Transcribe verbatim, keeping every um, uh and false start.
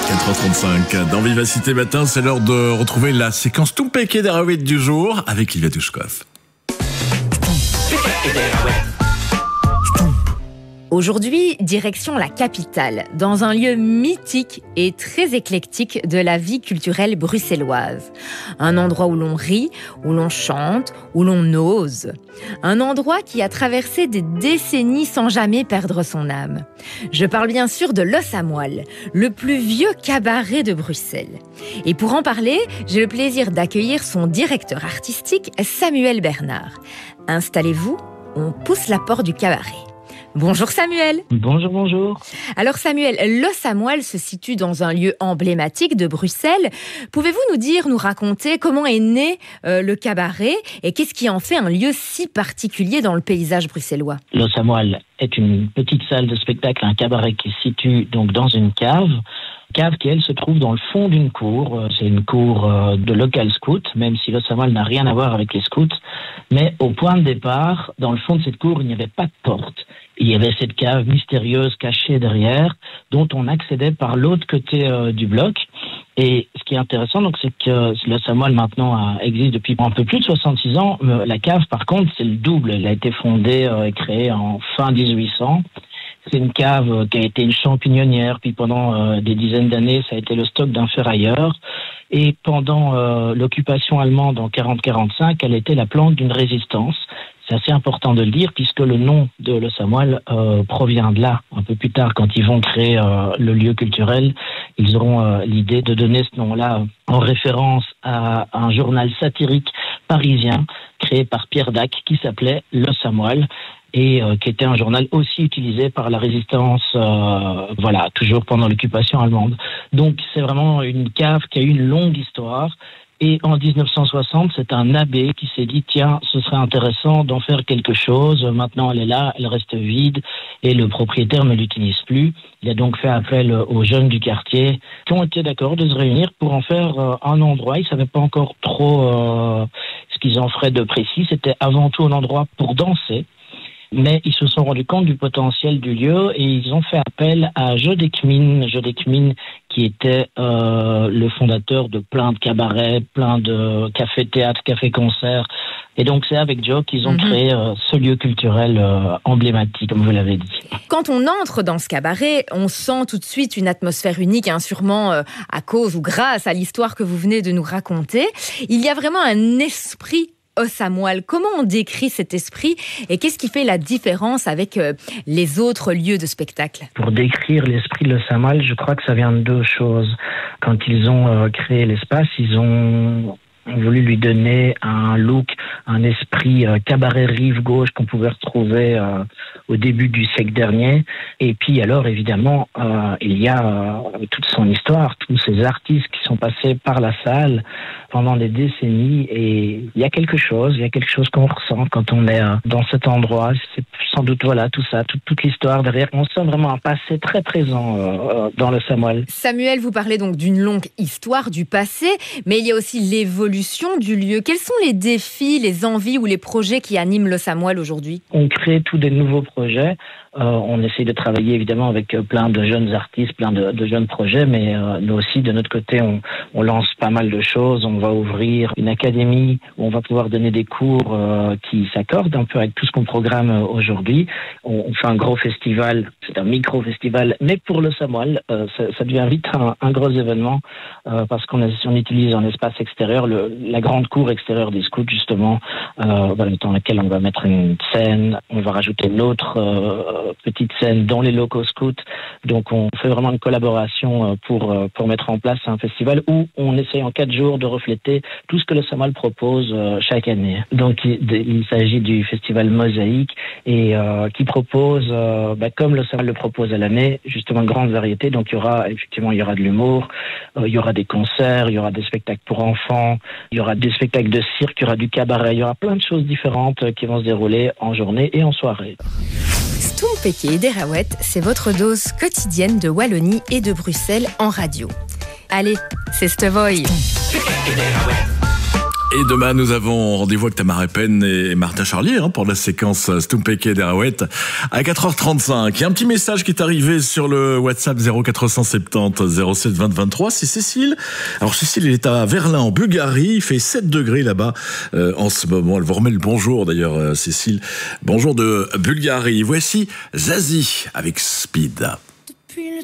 quatre heures trente-cinq, dans Vivacité Matin, c'est l'heure de retrouver la séquence Tumpeke Derawet du jour avec Livia Douchkov. Aujourd'hui, direction la capitale, dans un lieu mythique et très éclectique de la vie culturelle bruxelloise. Un endroit où l'on rit, où l'on chante, où l'on ose. Un endroit qui a traversé des décennies sans jamais perdre son âme. Je parle bien sûr de L'Os à Moelle, le plus vieux cabaret de Bruxelles. Et pour en parler, j'ai le plaisir d'accueillir son directeur artistique, Samuel Bernard. Installez-vous, on pousse la porte du cabaret. Bonjour Samuel. Bonjour, bonjour. Alors Samuel, L'Os à Moelle se situe dans un lieu emblématique de Bruxelles. Pouvez-vous nous dire, nous raconter comment est né euh, le cabaret et qu'est-ce qui en fait un lieu si particulier dans le paysage bruxellois? L'Os à Moelle est une petite salle de spectacle, un cabaret qui se situe donc dans une cave. Cave qui, elle, se trouve dans le fond d'une cour. C'est une cour de local scout, même si L'Os à Moelle n'a rien à voir avec les scouts. Mais au point de départ, dans le fond de cette cour, il n'y avait pas de porte. Il y avait cette cave mystérieuse cachée derrière, dont on accédait par l'autre côté euh, du bloc. Et ce qui est intéressant, donc, c'est que L'Os à Moelle maintenant a, existe depuis un peu plus de soixante-six ans. Euh, la cave, par contre, c'est le double. Elle a été fondée euh, et créée en fin dix-huit cents. C'est une cave qui a été une champignonnière, puis pendant euh, des dizaines d'années, ça a été le stock d'un ferrailleur. Et pendant euh, l'occupation allemande en quarante quarante-cinq, elle était la plante d'une résistance. C'est assez important de le dire, puisque le nom de L'Os à Moelle euh, provient de là. Un peu plus tard, quand ils vont créer euh, le lieu culturel, ils auront euh, l'idée de donner ce nom-là en référence à un journal satirique parisien créé par Pierre Dac qui s'appelait L'Os à Moelle, et euh, qui était un journal aussi utilisé par la résistance, euh, voilà, toujours pendant l'occupation allemande. Donc c'est vraiment une cave qui a eu une longue histoire. Et en dix-neuf cent soixante, c'est un abbé qui s'est dit, tiens, ce serait intéressant d'en faire quelque chose. Maintenant, elle est là, elle reste vide et le propriétaire ne l'utilise plus. Il a donc fait appel aux jeunes du quartier qui ont été d'accord de se réunir pour en faire euh, un endroit. Ils ne savaient pas encore trop euh, ce qu'ils en feraient de précis. C'était avant tout un endroit pour danser. Mais ils se sont rendus compte du potentiel du lieu et ils ont fait appel à Joe Dekmin, Joe Dekmin qui était euh, le fondateur de plein de cabarets, plein de cafés-théâtres, cafés-concerts. Et donc c'est avec Joe qu'ils ont mmh. créé euh, ce lieu culturel euh, emblématique, comme vous l'avez dit. Quand on entre dans ce cabaret, on sent tout de suite une atmosphère unique, hein, sûrement euh, à cause ou grâce à l'histoire que vous venez de nous raconter. Il y a vraiment un esprit L'Os à Moelle. Comment on décrit cet esprit et qu'est-ce qui fait la différence avec euh, les autres lieux de spectacle? Pour décrire l'esprit de L'Os à Moelle, je crois que ça vient de deux choses. Quand ils ont euh, créé l'espace, ils ont voulu lui donner un look, un esprit euh, cabaret rive gauche qu'on pouvait retrouver euh, au début du siècle dernier. Et puis alors évidemment, euh, il y a euh, toute son histoire, tous ces artistes qui sont passés par la salle pendant des décennies. Et il y a quelque chose, il y a quelque chose qu'on ressent quand on est euh, dans cet endroit. C'est sans doute voilà tout ça, toute, toute l'histoire derrière. On sent vraiment un passé très présent euh, dans L'Os à Moelle. Samuel, vous parlez donc d'une longue histoire du passé, mais il y a aussi l'évolution du lieu. Quels sont les défis, les envies ou les projets qui animent L'Os à Moelle aujourd'hui? On crée tous des nouveaux projets. Euh, on essaie de travailler évidemment avec plein de jeunes artistes, plein de, de jeunes projets, mais euh, nous aussi, de notre côté, on, on lance pas mal de choses. On va ouvrir une académie où on va pouvoir donner des cours euh, qui s'accordent un peu avec tout ce qu'on programme aujourd'hui. On, on fait un gros festival, c'est un micro-festival, mais pour L'Os à Moelle, euh, ça, ça devient vite un, un gros événement euh, parce qu'on on utilise un espace extérieur, le, la grande cour extérieure des scouts, justement, euh, dans laquelle on va mettre une scène, on va rajouter une autre euh, petite scène dans les locaux scouts. Donc on fait vraiment une collaboration pour, pour mettre en place un festival où on essaie en quatre jours de refléter tout ce que L'Os à Moelle propose chaque année. Donc il, il s'agit du festival Mosaïque et euh, qui propose, euh, bah, comme L'Os à Moelle le propose à l'année, justement une grande variété. Donc il y aura effectivement il y aura de l'humour, euh, il y aura des concerts, il y aura des spectacles pour enfants, il y aura des spectacles de cirque, il y aura du cabaret, il y aura plein de choses différentes qui vont se dérouler en journée et en soirée. Tumpeke Derawet, c'est votre dose quotidienne de Wallonie et de Bruxelles en radio. Allez, c'est Stevoy. Et demain, nous avons rendez-vous avec Tamara Pen et Martin Charlier hein, pour la séquence Stumpeke d'Arouette à quatre heures trente-cinq. Il y a un petit message qui est arrivé sur le WhatsApp zéro quatre cent soixante-dix zéro sept vingt vingt-trois. C'est Cécile. Alors Cécile, elle est à Verlin en Bulgarie. Il fait sept degrés là-bas euh, en ce moment. Elle vous remet le bonjour d'ailleurs, euh, Cécile. Bonjour de Bulgarie. Voici Zazie avec Speed. Depuis le